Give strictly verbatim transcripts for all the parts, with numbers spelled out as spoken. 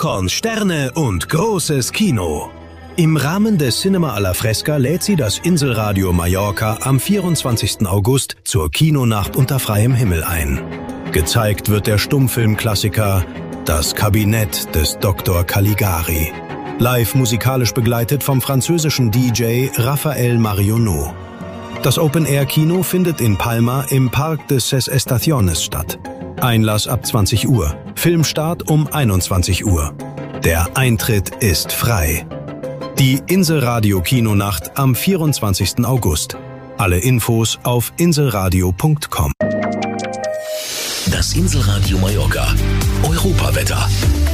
Popcorn, Sterne und großes Kino. Im Rahmen des Cinema alla Fresca lädt sie das Inselradio Mallorca am vierundzwanzigsten August zur Kinonacht unter freiem Himmel ein. Gezeigt wird der Stummfilmklassiker Das Kabinett des Doktor Caligari. Live musikalisch begleitet vom französischen D J Raphael Marionneau. Das Open-Air-Kino findet in Palma im Parque de Ses Estaciones statt. Einlass ab zwanzig Uhr, Filmstart um einundzwanzig Uhr. Der Eintritt ist frei. Die Inselradio-Kinonacht am vierundzwanzigsten August. Alle Infos auf inselradio punkt com. Das Inselradio Mallorca. Europawetter.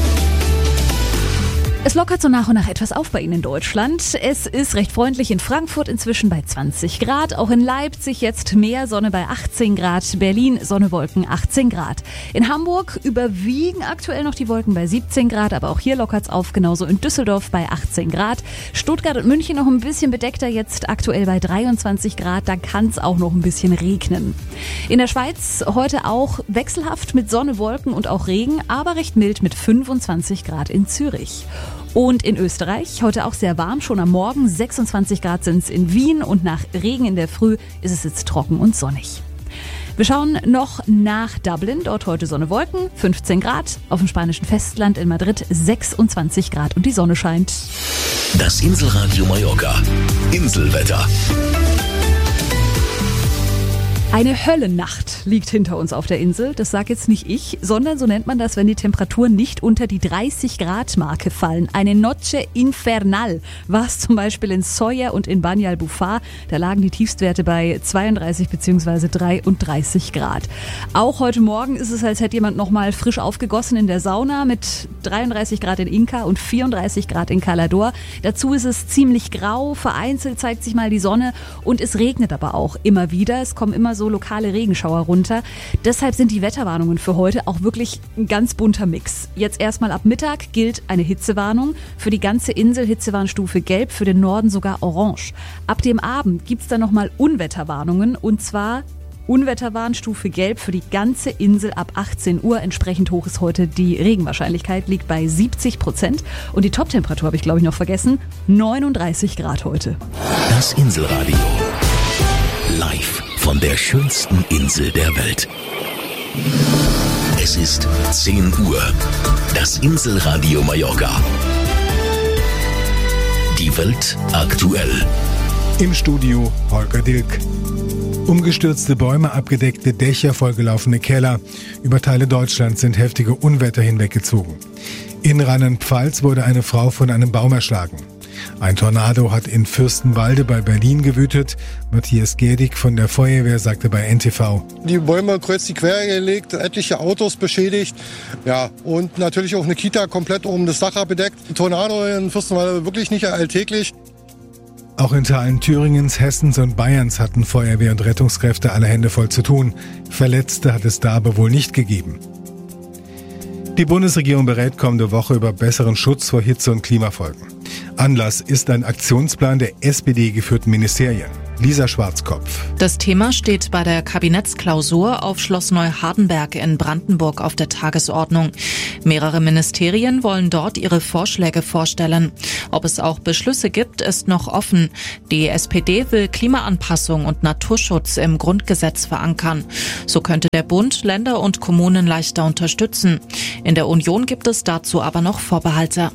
Es lockert so nach und nach etwas auf bei Ihnen in Deutschland. Es ist recht freundlich in Frankfurt inzwischen bei zwanzig Grad. Auch in Leipzig jetzt mehr Sonne bei achtzehn Grad. Berlin Sonne, Wolken achtzehn Grad. In Hamburg überwiegen aktuell noch die Wolken bei siebzehn Grad. Aber auch hier lockert's auf, genauso in Düsseldorf bei achtzehn Grad. Stuttgart und München noch ein bisschen bedeckter, jetzt aktuell bei dreiundzwanzig Grad. Da kann's auch noch ein bisschen regnen. In der Schweiz heute auch wechselhaft mit Sonne, Wolken und auch Regen, aber recht mild mit fünfundzwanzig Grad in Zürich. Und in Österreich heute auch sehr warm, schon am Morgen sechsundzwanzig Grad sind es in Wien und nach Regen in der Früh ist es jetzt trocken und sonnig. Wir schauen noch nach Dublin, dort heute Sonne, Wolken, fünfzehn Grad, auf dem spanischen Festland in Madrid sechsundzwanzig Grad und die Sonne scheint. Das Inselradio Mallorca. Inselwetter. Eine Höllennacht liegt hinter uns auf der Insel. Das sage jetzt nicht ich, sondern so nennt man das, wenn die Temperaturen nicht unter die dreißig Grad Marke fallen. Eine Noche infernal war es zum Beispiel in Sóller und in Banyalbufar. Da lagen die Tiefstwerte bei zweiunddreißig bzw. dreiunddreißig Grad. Auch heute Morgen ist es, als hätte jemand nochmal frisch aufgegossen in der Sauna mit dreiunddreißig Grad in Inca und vierunddreißig Grad in Calador. Dazu ist es ziemlich grau, vereinzelt zeigt sich mal die Sonne und es regnet aber auch immer wieder. Es kommen immer so so lokale Regenschauer runter. Deshalb sind die Wetterwarnungen für heute auch wirklich ein ganz bunter Mix. Jetzt erstmal ab Mittag gilt eine Hitzewarnung. Für die ganze Insel Hitzewarnstufe gelb, für den Norden sogar orange. Ab dem Abend gibt es dann nochmal Unwetterwarnungen und zwar Unwetterwarnstufe gelb für die ganze Insel ab achtzehn Uhr. Entsprechend hoch ist heute die Regenwahrscheinlichkeit, liegt bei siebzig Prozent. Und die Toptemperatur habe ich glaube ich noch vergessen, neununddreißig Grad heute. Das Inselradio. Live von der schönsten Insel der Welt. Es ist zehn Uhr. Das Inselradio Mallorca. Die Welt aktuell. Im Studio Holger Dilk. Umgestürzte Bäume, abgedeckte Dächer, vollgelaufene Keller. Über Teile Deutschlands sind heftige Unwetter hinweggezogen. In Rheinland-Pfalz wurde eine Frau von einem Baum erschlagen. Ein Tornado hat in Fürstenwalde bei Berlin gewütet. Matthias Gedig von der Feuerwehr sagte bei N T V. Die Bäume kreuz die quer gelegt, etliche Autos beschädigt. Ja, und natürlich auch eine Kita komplett um das Dach bedeckt. Ein Tornado in Fürstenwalde wirklich nicht alltäglich. Auch in Teilen Thüringens, Hessens und Bayerns hatten Feuerwehr und Rettungskräfte alle Hände voll zu tun. Verletzte hat es da aber wohl nicht gegeben. Die Bundesregierung berät kommende Woche über besseren Schutz vor Hitze- und Klimafolgen. Anlass ist ein Aktionsplan der S P D-geführten Ministerien. Lisa Schwarzkopf. Das Thema steht bei der Kabinettsklausur auf Schloss Neuhardenberg in Brandenburg auf der Tagesordnung. Mehrere Ministerien wollen dort ihre Vorschläge vorstellen. Ob es auch Beschlüsse gibt, ist noch offen. Die S P D will Klimaanpassung und Naturschutz im Grundgesetz verankern. So könnte der Bund Länder und Kommunen leichter unterstützen. In der Union gibt es dazu aber noch Vorbehalte.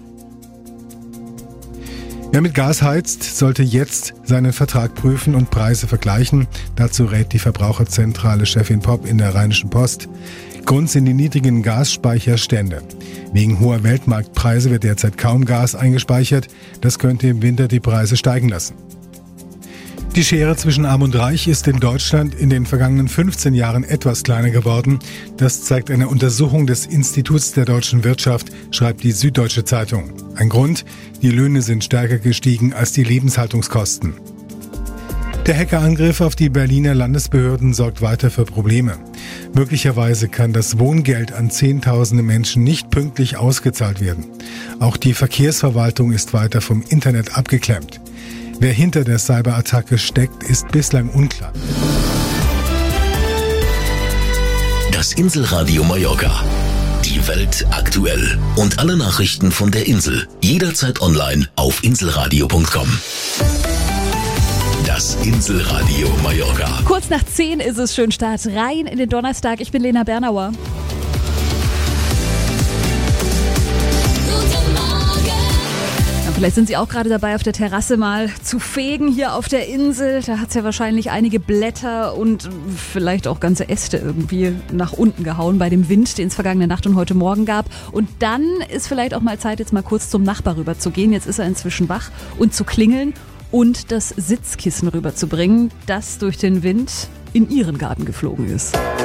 Wer mit Gas heizt, sollte jetzt seinen Vertrag prüfen und Preise vergleichen. Dazu rät die Verbraucherzentrale Chefin Popp in der Rheinischen Post. Grund sind die niedrigen Gasspeicherstände. Wegen hoher Weltmarktpreise wird derzeit kaum Gas eingespeichert. Das könnte im Winter die Preise steigen lassen. Die Schere zwischen Arm und Reich ist in Deutschland in den vergangenen fünfzehn Jahren etwas kleiner geworden. Das zeigt eine Untersuchung des Instituts der deutschen Wirtschaft, schreibt die Süddeutsche Zeitung. Ein Grund: die Löhne sind stärker gestiegen als die Lebenshaltungskosten. Der Hackerangriff auf die Berliner Landesbehörden sorgt weiter für Probleme. Möglicherweise kann das Wohngeld an Zehntausende Menschen nicht pünktlich ausgezahlt werden. Auch die Verkehrsverwaltung ist weiter vom Internet abgeklemmt. Wer hinter der Cyberattacke steckt, ist bislang unklar. Das Inselradio Mallorca. Die Welt aktuell. Und alle Nachrichten von der Insel. Jederzeit online auf inselradio punkt com. Das Inselradio Mallorca. Kurz nach zehn ist es, schön Start rein in den Donnerstag. Ich bin Lena Bernauer. Vielleicht sind Sie auch gerade dabei, auf der Terrasse mal zu fegen hier auf der Insel. Da hat es ja wahrscheinlich einige Blätter und vielleicht auch ganze Äste irgendwie nach unten gehauen bei dem Wind, den es vergangene Nacht und heute Morgen gab. Und dann ist vielleicht auch mal Zeit, jetzt mal kurz zum Nachbar rüber zu gehen. Jetzt ist er inzwischen wach und zu klingeln und das Sitzkissen rüberzubringen, das durch den Wind in Ihren Garten geflogen ist.